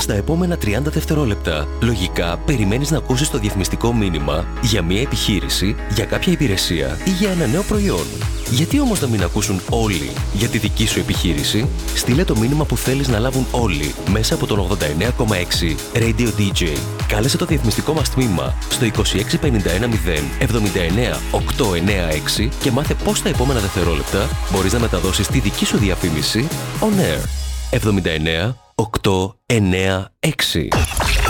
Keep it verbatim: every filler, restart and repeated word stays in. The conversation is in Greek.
στα επόμενα τριάντα δευτερόλεπτα. Λογικά, περιμένεις να ακούσεις το διαφημιστικό μήνυμα για μια επιχείρηση, για κάποια υπηρεσία ή για ένα νέο προϊόν. Γιατί όμως να μην ακούσουν όλοι για τη δική σου επιχείρηση? Στείλε το μήνυμα που θέλεις να λάβουν όλοι μέσα από τον ογδόντα εννέα κόμμα έξι Radio ντι τζέι. Κάλεσε το διαφημιστικό μας τμήμα στο είκοσι έξι πενήντα ένα μηδέν εβδομήντα εννέα οκτακόσια ενενήντα έξι και μάθε πώς τα επόμενα δευτερόλεπτα μπορείς να μεταδώσεις τη δική σου διαφήμιση on air. εβδομήντα εννέα οκτακόσια ενενήντα έξι